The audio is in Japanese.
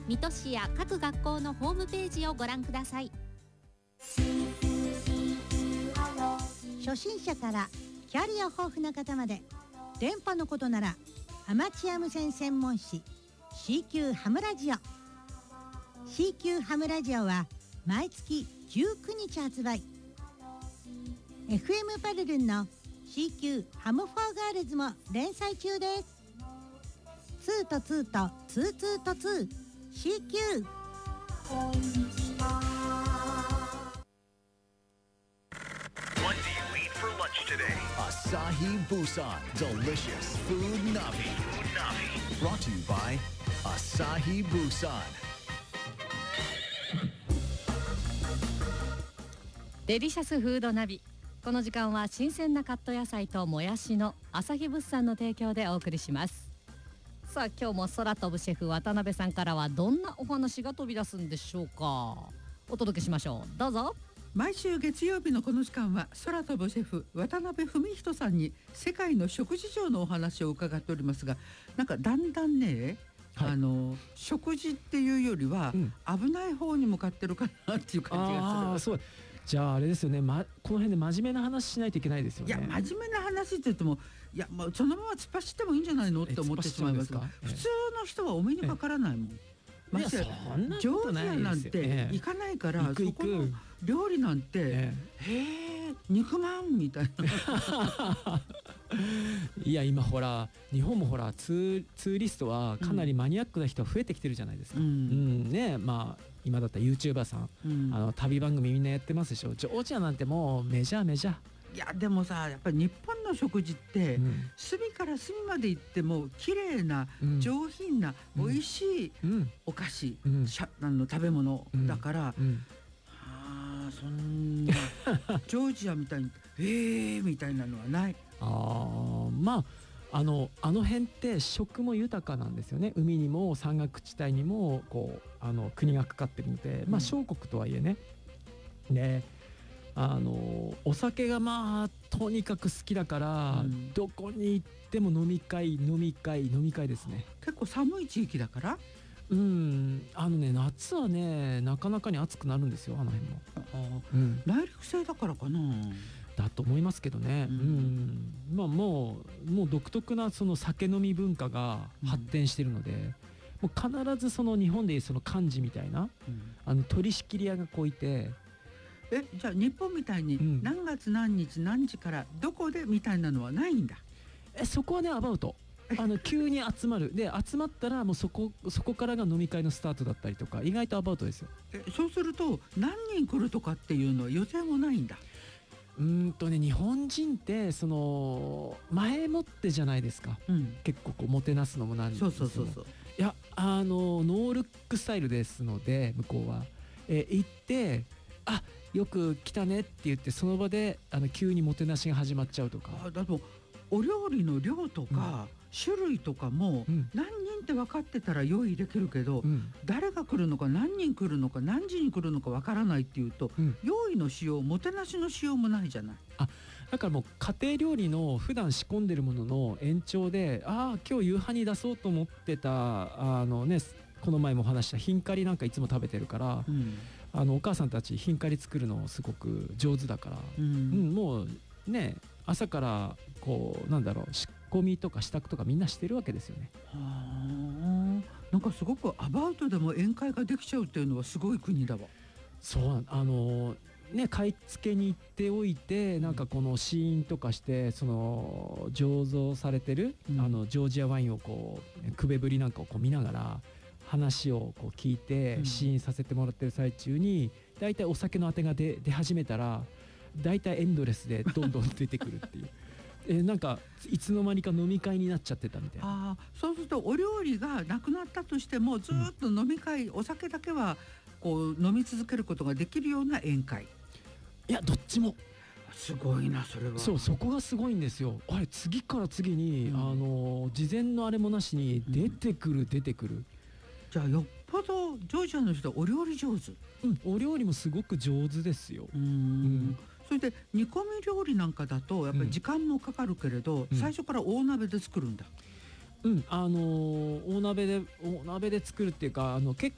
水戸市や各学校のホームページをご覧ください。 初心者からキャリア豊富な方まで、電波のことならアマチュア無線専門誌 C 級ハムラジオ。 C 級ハムラジオは毎月19日発売。 FM パルルンの C 級ハムフォーガールズも連載中です。2と2と22と2 C 級。 What do you eat for lunch today? Asahi Busan Delicious Food Navi. Brought to you by Asahi Busan. デリシャスフードナビ。この時間は新鮮なカット野菜ともやしのアサヒ物産の提供でお送りします。さあ今日も空飛ぶシェフ渡辺さんからはどんなお話が飛び出すんでしょうか。お届けしましょう。どうぞ。 毎週月曜日のこの時間は空飛ぶシェフ渡辺文人さんに世界の食事上のお話を伺っておりますが、なんかだんだんね、はい、食事っていうよりは、危ない方に向かってるかなっていう感じがする。 そうじゃああれですよね、この辺で真面目な話しないといけないですよね。 いや真面目な話って言っても、いや、そのまま突っ走ってもいいんじゃないのって思ってしまいますが、普通の人はお目にかからないもん。ましてジョージアなんて行かないから、そこの料理なんて、肉まんみたいな。 いや今ほら日本もほらツーリストはかなりマニアックな人が増えてきてるじゃないですか。ね、まあ今だったら YouTuber さん、旅番組みんなやってますでしょ。ジョージアなんてもうメジャー。 いやでもさ、やっぱり日本の食事って、隅から隅まで行っても綺麗な、上品な、美味しいお菓子、食べ物だから、そんなジョージアみたいにみたいなのはない。 まああの辺って食も豊かなんですよね。海にも山岳地帯にもこう国がかかってるので、小国とはいえね。お酒がとにかく好きだから、どこに行っても飲み会ですね。 結構寒い地域だから、 夏はねなかなかに暑くなるんですよ、あの辺も。 内陸性だからかな。 だと思いますけどね。もう独特なその酒飲み文化が発展しているので、もう必ずその日本でいうその幹事みたいな、取り仕切り屋がこういて。 じゃあ日本みたいに何月何日何時からどこでみたいなのはないんだ。 そこはねアバウト。急に集まる。で集まったらもうそこからが飲み会のスタートだったりとか、意外とアバウトですよ。 そうすると何人来るとかっていうのは予定もないんだ。 日本人ってその前もってじゃないですか。結構こうもてなすのもなんですけど、いやノールックスタイルですので、向こうは行ってよく来たねって言ってその場で急にもてなしが始まっちゃうとか。 だとお料理の量とか、種類とかも、何人って分かってたら用意できるけど、誰が来るのか何人来るのか何時に来るのか分からないっていうと、用意のしようもてなしのしようもないじゃない。 だからもう家庭料理の普段仕込んでるものの延長で、今日夕飯に出そうと思ってたこの前もお話したヒンカリなんかいつも食べてるから、お母さんたちヒンカリ作るのすごく上手だから、もうね朝からこう仕込みとか支度とかみんなしてるわけですよね。 なんかすごくアバウトでも宴会ができちゃうっていうのはすごい国だわ。 そう買い付けに行っておいて、なんかこの試飲とかしてその醸造されてる、ジョージアワインをこうくべぶりなんかをこう見ながら話をこう聞いて試飲させてもらってる最中に、だいたいお酒のあてが出始めたらだいたいエンドレスでどんどん出てくるっていうなんかいつの間にか飲み会になっちゃってたみたいな。 そうするとお料理がなくなったとしてもずっと飲み会、お酒だけはこう飲み続けることができるような宴会。 いやどっちもすごいな。それはそこがすごいんですよ。あれ次から次に、事前のあれもなしに出てくる。 じゃあよっぽどジョージアの人はお料理上手。 お料理もすごく上手ですよ。 それで煮込み料理なんかだとやっぱり時間もかかるけれど、最初から大鍋で作るんだ。 大鍋で作るっていうか、結